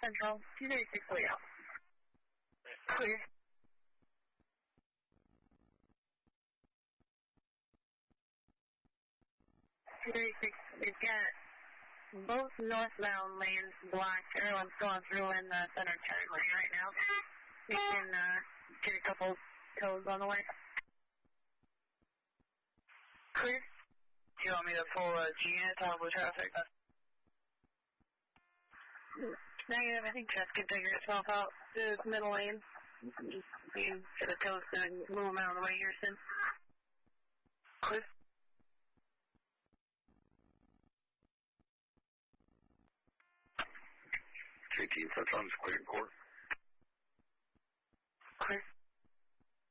Central, 236 way out. Clear. 236, we've got both northbound lanes blocked. Everyone's going through in the center turn lane right now. We can get a couple codes on the way. Clear. Do you want me to pull a G-Net out of traffic? Negative, I think just can figure itself out. The middle lane. You can get a coast and move them out of the way here soon. Clear. JT, touch on square court.